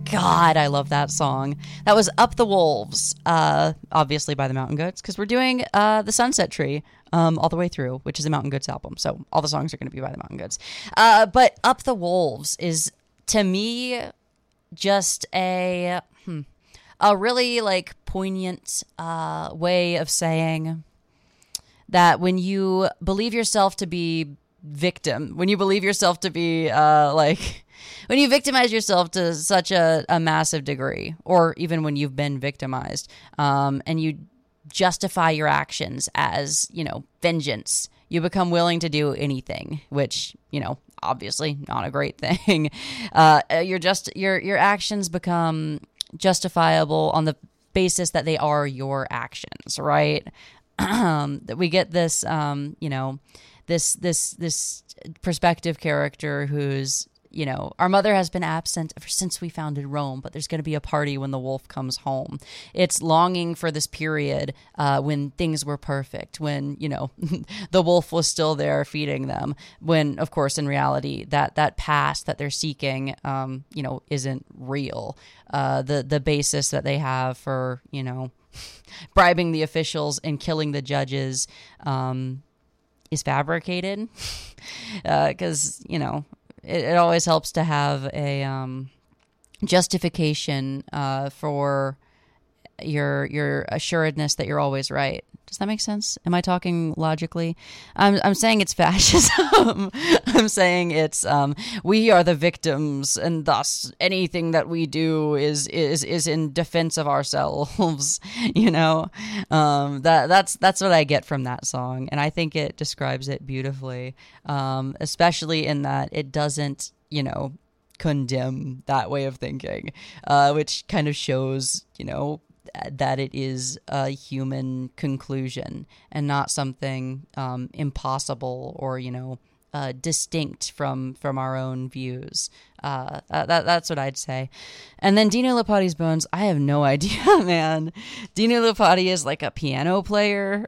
God, I love that song. That was Up the Wolves, obviously by the Mountain Goats, because we're doing the Sunset Tree all the way through, which is a Mountain Goats album. So all the songs are going to be by the Mountain Goats. But Up the Wolves is, to me, just a really like poignant way of saying that when you believe yourself to be victim, when you believe yourself to be when you victimize yourself to such a massive degree, or even when you've been victimized, and you justify your actions as, vengeance, you become willing to do anything, which, obviously not a great thing. Your actions become justifiable on the basis that they are your actions, right? That we get this, this perspective character who's, our mother has been absent ever since we founded Rome, but there's going to be a party when the wolf comes home. It's longing for this period when things were perfect, when, the wolf was still there feeding them, when, of course, in reality, that past that they're seeking, isn't real. The basis that they have for, bribing the officials and killing the judges is fabricated, because, it always helps to have a justification for your assuredness that you're always right. Does that make sense? Am I talking logically? I'm saying it's fascism. I'm saying it's we are the victims, and thus anything that we do is in defense of ourselves. That's what I get from that song, and I think it describes it beautifully, especially in that it doesn't condemn that way of thinking, which kind of shows that it is a human conclusion and not something impossible or distinct from our own views. That's what I'd say. And then Dino Lipati's Bones, I have no idea, man. Dino Lipati is like a piano player.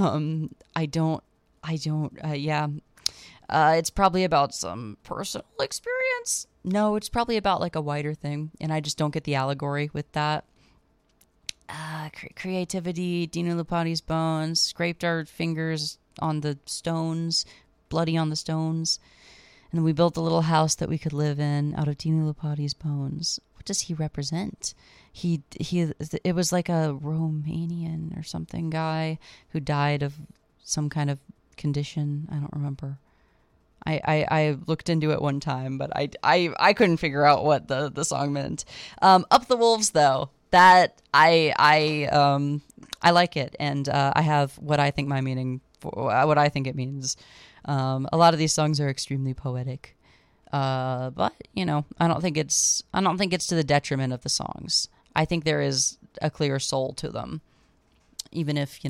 It's probably about some personal experience. No, it's probably about like a wider thing, and I just don't get the allegory with that. Creativity, Dino Lipati's Bones, scraped our fingers on the stones, bloody on the stones, and then we built a little house that we could live in out of Dino Lipati's bones. What does he represent? It was like a Romanian or something guy who died of some kind of condition. I don't remember. I looked into it one time, but I couldn't figure out what the song meant. Up the Wolves, though, that I like it, and I have what I think my meaning for what I think it means. A lot of these songs are extremely poetic, but I don't think it's to the detriment of the songs. I think there is a clear soul to them, even if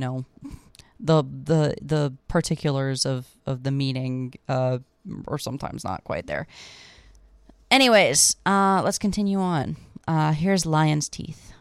the particulars of the meaning are sometimes not quite there. Anyways, let's continue on. Here's Lion's Teeth.